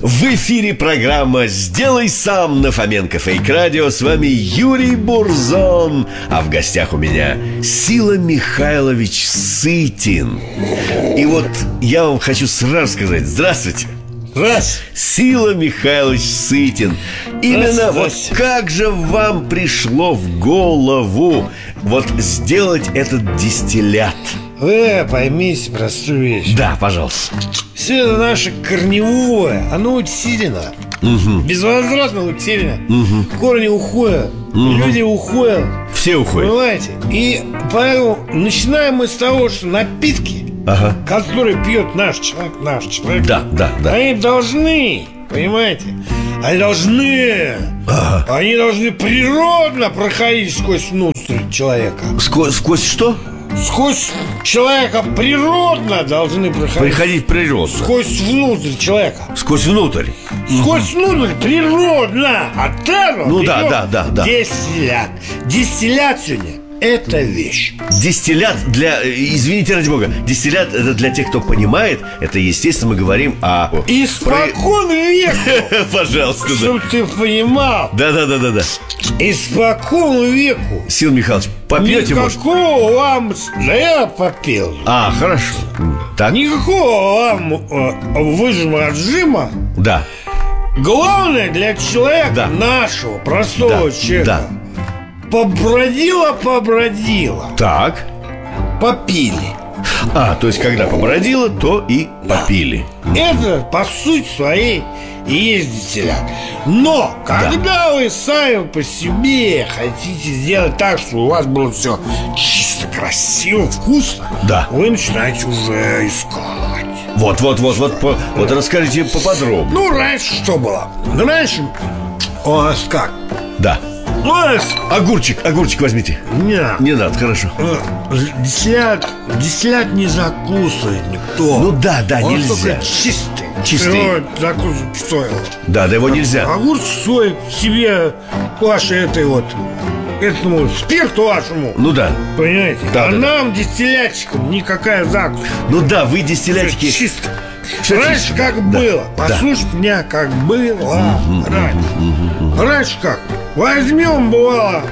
В эфире программа «Сделай сам» на Фоменко Фейк Радио. С вами Юрий Бурзон. А в гостях у меня Сила Михайлович Сытин. И вот я вам хочу сразу сказать: здравствуйте. Здравствуйте. Сила Михайлович Сытин. Именно вот как же вам пришло в голову вот сделать этот дистиллят? Вы поймите простую вещь. Да, пожалуйста. Все это наше корневое, оно утеряно. Безвозвратно утеряно. Корни уходят, люди уходят. Все уходят. Понимаете? И поэтому начинаем мы с того, что напитки, которые пьет наш человек, Да. они должны, понимаете, они должны природно проходить сквозь внутрь человека. Сквозь что? Сквозь человека природно должны Приходить природно. Сквозь внутрь человека. Сквозь внутрь. Сквозь внутрь природно. А там да. Дистиллят. Дистиллят сегодня — это вещь. Дистиллят для... Извините, ради бога. Дистиллят — это для тех, кто понимает. Это, естественно, мы говорим о... Испокон веку. Пожалуйста, Чтоб ты понимал. Да. Испокон веку. Сил Михайлович, попьете, может? Никакого вам... Да я попил. Хорошо. Так. Никакого вам выжима-отжима. Да. Главное для человека, нашего, простого человека, побродило. Так. Попили. То есть, когда побродило, то и попили. Это, по сути своей, и есть дистиллят. Но, когда вы сами по себе хотите сделать так, чтобы у вас было все чисто, красиво, вкусно, вы начинаете уже искать. Вот расскажите поподробнее. Ну, раньше что было? Раньше у нас как? Да. У нас... Огурчик возьмите. Не надо, хорошо. Дистиллят не закусывает никто. Ну да, он нельзя. Только чистый. Закусывать стоило. Да, его нельзя. Огурец стоит себе вашей этому спирту вашему. Ну да. Понимаете? Да. Нам, дистиллятчикам, никакая закуска. Ну да, вы дистиллятчики. Чисто. Раньше как было. Послушайте меня, как было раньше. Раньше как? Возьмем, бывало,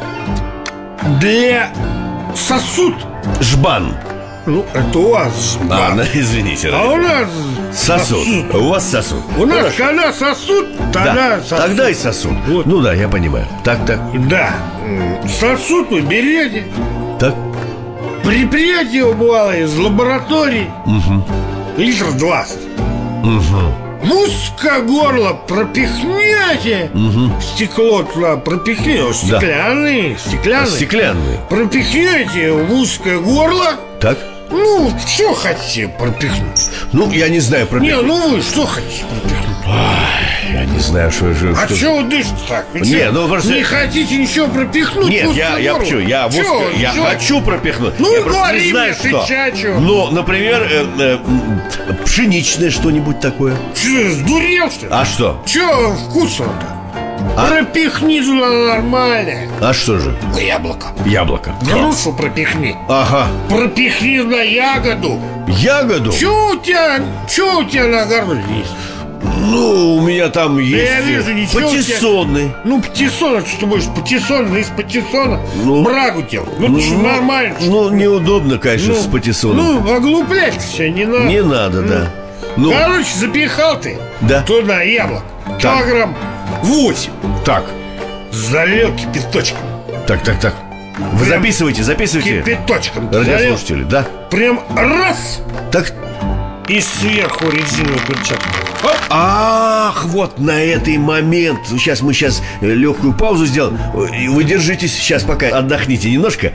для сосуд. Жбан. Ну, это у вас жбан. Извините. А у нас сосуд. У вас сосуд. У нас когда сосуд, тогда сосуд. Тогда и сосуд. Вот. Ну да, я понимаю. Так. Да. Сосуд вы берете. Так. Предприятие бывало из лабораторий. Литров 20. В узкое горло пропихнете. Стекло туда пропихнете. Стеклянные. Пропихнете в узкое горло. Так. Ну, что хотите пропихнуть? Ну, я не знаю пропихнуть. Вы что хотите пропихнуть? Я не знаю, что... А что вы дышите так? Просто... Не хотите ничего пропихнуть? Нет, я хочу пропихнуть. Ну, я просто говори не знаю, мне, что. Ну, например, пшеничное что-нибудь такое. Что, сдурел, что ли? А что? Че вкусно-то? Пропихни туда нормально. А что же? Яблоко. Грушу пропихни. Пропихни на ягоду. Ягоду? Че у тебя на огороде есть? Ну, у меня там есть. Я вижу, ничего. Патиссоны. Ну, патиссоны, что ты будешь? Патиссоны, из патиссона брагу делать. Это же нормально. Ну, неудобно, конечно, с патиссоном. Ну, оглуплять все не надо. Не надо, да. Короче, запихал ты туда яблок. Килограмм 8. Так. Залил кипяточком. Так. Вы записывайте. Кипяточком. Радиослушатели, да? Прям раз. Так. И сверху резиновую перчатку. Ах, вот на этот момент. Мы сейчас легкую паузу сделаем. Вы держитесь сейчас, пока отдохните немножко.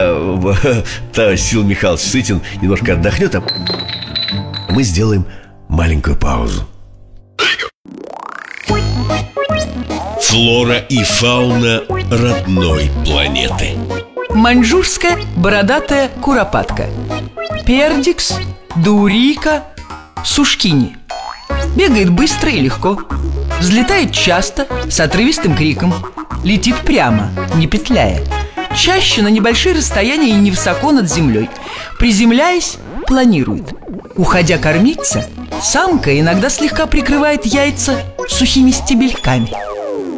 Сил Михайлович Сытин немножко отдохнет, а мы сделаем маленькую паузу. Флора и фауна родной планеты. Маньчжурская бородатая куропатка, пердикс, даурийка, сушкини. Бегает быстро и легко, взлетает часто с отрывистым криком, летит прямо, не петляя, чаще на небольшие расстояния и невысоко над землей. Приземляясь, планирует. Уходя кормиться, Самка иногда слегка прикрывает яйца сухими стебельками.